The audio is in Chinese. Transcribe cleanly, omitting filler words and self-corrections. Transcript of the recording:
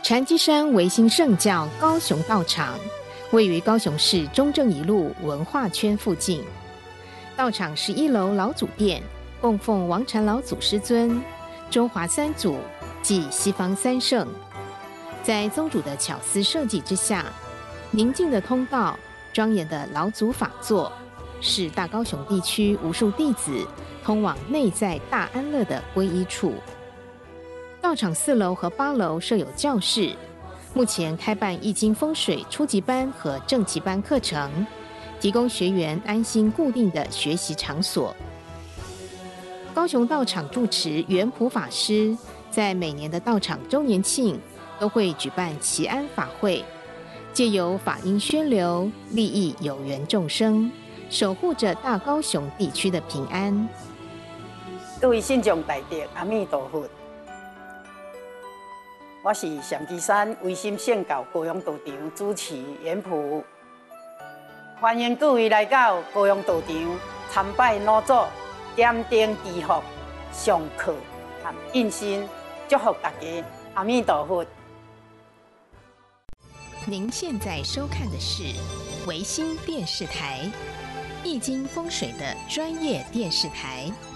禅机山维新圣教高雄道场位于高雄市中正一路文化圈附近。道场是1楼老祖殿，供奉王禅老祖师尊、中华三祖及西方三圣。在宗主的巧思设计之下，宁静的通道、庄严的老祖法座，是大高雄地区无数弟子通往内在大安乐的皈依处。道场4楼和8楼设有教室，目前开办易经风水初级班和正级班课程，提供学员安心固定的学习场所。高雄道场住持圆普法师在每年的道场周年庆都会举办祈安法会，借由法音宣流，利益有缘众生，守护着大高雄地区的平安。 各位信众大德，阿弥陀佛。我是上基山维新圣教高雄道场主持圆普，欢迎各位来到高雄道场参拜老祖，点灯祈福、上课和印心，祝福大家，阿弥陀佛。 您现在收看的是维新电视台，易经风水的专业电视台。